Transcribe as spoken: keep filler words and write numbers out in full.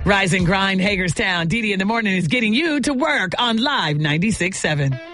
Rise and grind, Hagerstown. Dee Dee in the morning is getting you to work on Live ninety-six point seven.